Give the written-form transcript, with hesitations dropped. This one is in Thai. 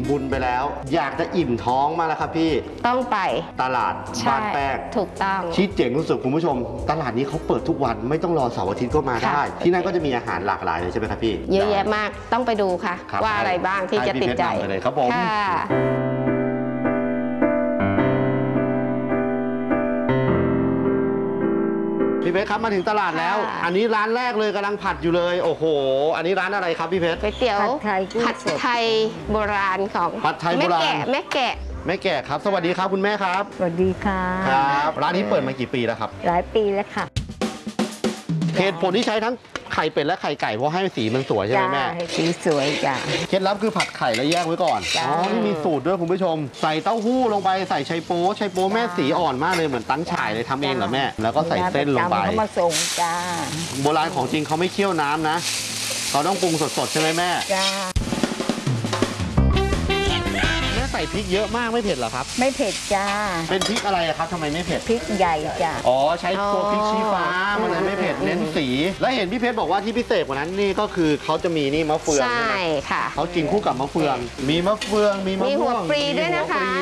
บุญไปแล้ว อยากจะอิ่มท้องมาแล้วครับพี่ต้องไปตลาดบ้านแป้งถูกต้องชี้เจ๋งรู้สึกคุณผู้ชมตลาดนี้เขาเปิดทุกวันไม่ต้องรอเสาร์อาทิตย์ก็มาได้ที่นั่นก็จะมีอาหารหลากหลายเลยใช่ไหมครับพี่เยอะแยะมากต้องไปดูค่ะว่าอะไรบ้างที่จะติดใจเลยครับผมพี่เพชรครับมาถึงตลาดแล้วอันนี้ร้านแรกเลยกำลังผัดอยู่เลยโอ้โหอันนี้ร้านอะไรครับพี่เพชรก๋วยเตี๋ยวผัดไทยโบราณของผัดไทยโบราณแม่แกะครับสวัสดีครับคุณแม่ครับสวัสดีค่ะครับร้านนี้เปิดมากี่ปีแล้วครับหลายปีแล้วค่ะเหตุผลที่ใช้ทั้งไข่เป็ดและไข่ไก่เพราะให้สีมันสวยใช่ไหมแม่สีสวยจ้ะเคล็ดลับคือผัดไข่แล้วแยกไว้ก่อนอ๋อนี่มีสูตรด้วยคุณผู้ชมใส่เต้าหู้ลงไปใส่ไชโป๊แม่สีอ่อนมากเลยเหมือนตั้งฉ่ายเลยทำเองเหรอแม่แล้วก็ใส่เส้นลงไปเขามาส่งจ้าโบราณของจริงเขาไม่เคี่ยวน้ำนะเขาต้องปรุงสดๆใช่ไหมแม่จ้าใส่พริกเยอะมากไม่เผ็ดเหรอครับไม่เผ็ดจ้าเป็นพริกอะไรครับทำไมไม่เผ็ดพริกใหญ่จ้าอ๋อใช้ตัวพริกชี้ฟ้ามันเลยไม่เผ็ดเน้นสีและเห็นพี่เพชรบอกว่าที่พิเศษกว่านั้นนี่ก็คือเขาจะมีนี่มะเฟืองใช่ค่ะเขากินคู่กับมะเฟืองมีมะเฟืองมีมะม่วงมีหัวปลีด้วยนะคะ